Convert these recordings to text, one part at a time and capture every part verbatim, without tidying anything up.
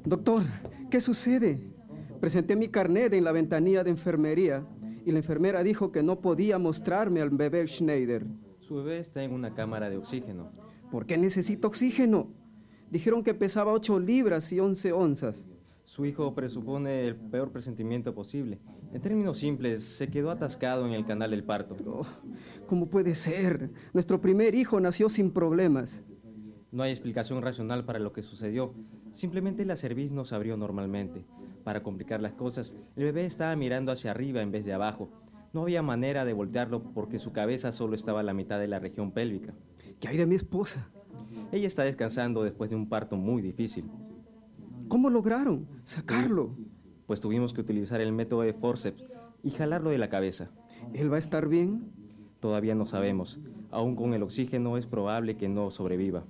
Doctor, ¿qué sucede? Presenté mi carnet en la ventanilla de enfermería y la enfermera dijo que no podía mostrarme al bebé Schneider. Su bebé está en una cámara de oxígeno. ¿Por qué necesita oxígeno? Dijeron que pesaba ocho libras y once onzas. Su hijo presupone el peor presentimiento posible. En términos simples, se quedó atascado en el canal del parto. Oh, ¿cómo puede ser? Nuestro primer hijo nació sin problemas. No hay explicación racional para lo que sucedió. Simplemente la cerviz no se abrió normalmente. Para complicar las cosas, el bebé estaba mirando hacia arriba en vez de abajo. No había manera de voltearlo porque su cabeza solo estaba a la mitad de la región pélvica. ¿Qué hay de mi esposa? Ella está descansando después de un parto muy difícil. ¿Cómo lograron sacarlo? Pues tuvimos que utilizar el método de forceps y jalarlo de la cabeza. ¿Él va a estar bien? Todavía no sabemos. Aún con el oxígeno es probable que no sobreviva.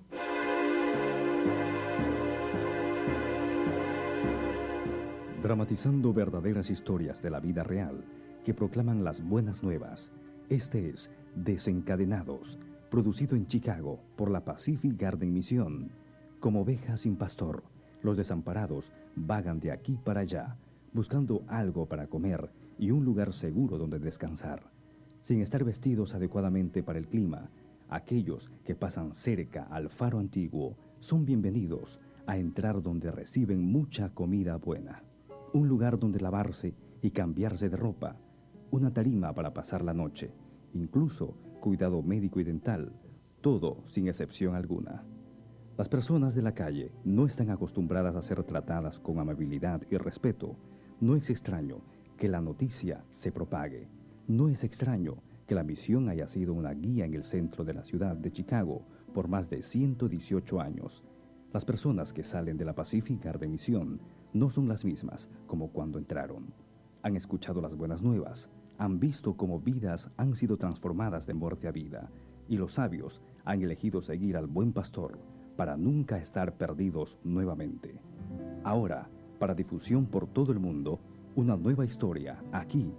Dramatizando verdaderas historias de la vida real que proclaman las buenas nuevas. Este es Desencadenados, producido en Chicago por la Pacific Garden Mission. Como ovejas sin pastor, los desamparados vagan de aquí para allá, buscando algo para comer y un lugar seguro donde descansar. Sin estar vestidos adecuadamente para el clima, aquellos que pasan cerca al faro antiguo son bienvenidos a entrar donde reciben mucha comida buena. Un lugar donde lavarse y cambiarse de ropa, una tarima para pasar la noche, incluso cuidado médico y dental, todo sin excepción alguna. Las personas de la calle no están acostumbradas a ser tratadas con amabilidad y respeto. No es extraño que la noticia se propague. No es extraño que la misión haya sido una guía en el centro de la ciudad de Chicago por más de ciento dieciocho años. Las personas que salen de la Pacific Garden Mission no son las mismas como cuando entraron. Han escuchado las buenas nuevas, han visto cómo vidas han sido transformadas de muerte a vida, y los sabios han elegido seguir al buen pastor para nunca estar perdidos nuevamente. Ahora, para difusión por todo el mundo, una nueva historia aquí